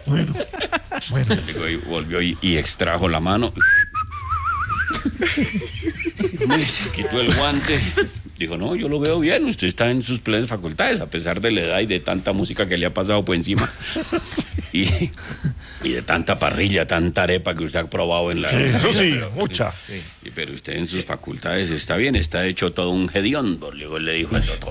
Bueno. Digo, y volvió y extrajo la mano. Se quitó el guante. Dijo, no, yo lo veo bien, usted está en sus plenas facultades, a pesar de la edad y de tanta música que le ha pasado por encima. Sí. Y de tanta parrilla, tanta arepa que usted ha probado en la... Sí, eso sí, pero, mucha. Sí. Pero usted en sus facultades está bien, está hecho todo un hediondo. Luego le dijo al doctor.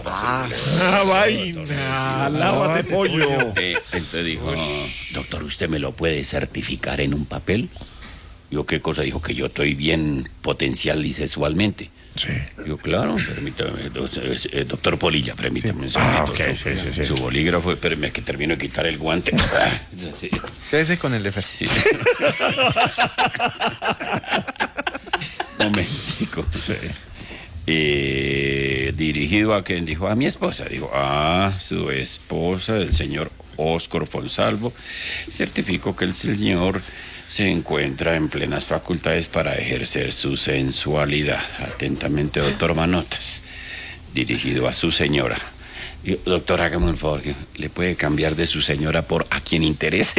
Vaina, lávate pollo. Entonces dijo, doctor, ¿usted me lo puede certificar en un papel? Yo, ¿qué cosa? Dijo que yo estoy bien potencial y sexualmente. Sí. Yo, claro, permítame, doctor Polilla, permítame. Sí. Sí. Su bolígrafo, espérame que termino de quitar el guante. Sí. Quédese con el ejercicio. Sí. Momentico. Sí. Dirigido a quien dijo, a mi esposa. Dijo, su esposa, el señor Óscar Fonsalvo, certificó que el señor se encuentra en plenas facultades para ejercer su sensualidad. Atentamente, doctor Manotas, dirigido a su señora. Yo, doctor, hágame un favor, ¿le puede cambiar de su señora por a quien interese?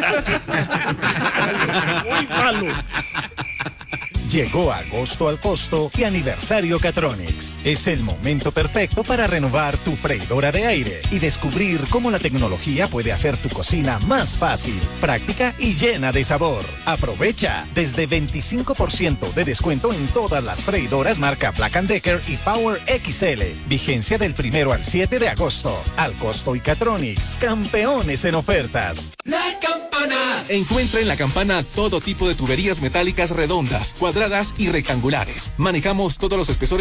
Muy malo. Llegó agosto al costo y aniversario Catronics. Es el momento perfecto para renovar tu freidora de aire y descubrir cómo la tecnología puede hacer tu cocina más fácil, práctica y llena de sabor. Aprovecha desde 25% de descuento en todas las freidoras marca Black & Decker y Power XL. Vigencia del 1 al 7 de agosto. Al costo y Catronics, campeones en ofertas. La Campana. Encuentra en La Campana todo tipo de tuberías metálicas redondas, cuadradas y rectangulares. Manejamos todos los espesores